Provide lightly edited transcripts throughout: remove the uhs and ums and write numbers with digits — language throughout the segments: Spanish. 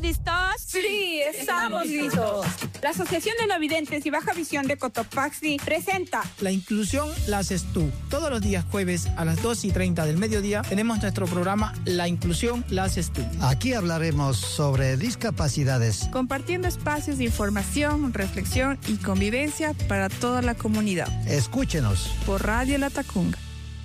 listos? Sí, estamos listos. La Asociación de No Videntes y Baja Visión de Cotopaxi presenta La inclusión la haces tú. Todos los días jueves a las 2:30 del mediodía tenemos nuestro programa La inclusión la haces tú. Aquí hablaremos sobre discapacidades, compartiendo espacios de información, reflexión y convivencia para toda la comunidad. Escúchenos Por Radio Latacunga.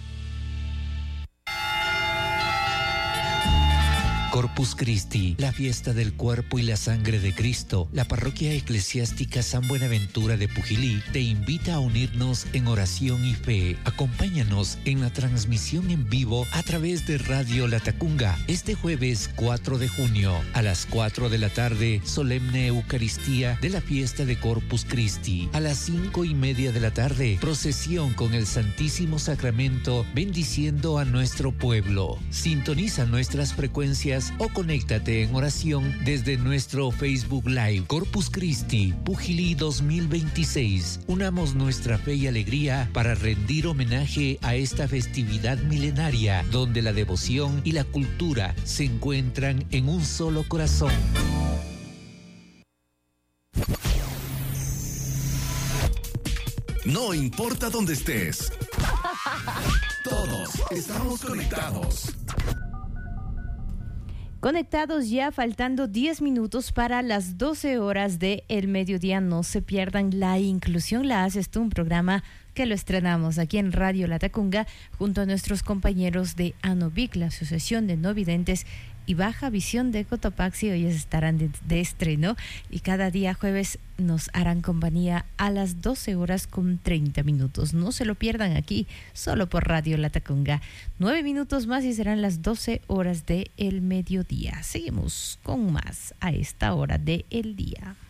Corpus Christi, la fiesta del cuerpo y la sangre de Cristo. La parroquia eclesiástica San Buenaventura de Pujilí te invita a unirnos en oración y fe. Acompáñanos en la transmisión en vivo a través de Radio Latacunga este jueves 4 de junio a las 4 de la tarde, solemne Eucaristía de la fiesta de Corpus Christi. A las 5:30 de la tarde, procesión con el Santísimo Sacramento bendiciendo a nuestro pueblo. Sintoniza nuestras frecuencias o conéctate en oración desde nuestro Facebook Live. Corpus Christi, Pujilí 2026. Unamos nuestra fe y alegría para rendir homenaje a esta festividad milenaria donde la devoción y la cultura se encuentran en un solo corazón. No importa dónde estés. Todos estamos conectados. Conectados ya, faltando 10 minutos para las 12 horas del mediodía. No se pierdan La Inclusión la haces tú, un programa que lo estrenamos aquí en Radio Latacunga junto a nuestros compañeros de ANOVIC, la Asociación de No Videntes y Baja Visión de Cotopaxi. Hoy estarán de estreno y cada día jueves nos harán compañía a las 12:30. No se lo pierdan aquí, solo por Radio Latacunga. 9 minutos más y serán las 12 horas del mediodía. Seguimos con más a esta hora del día.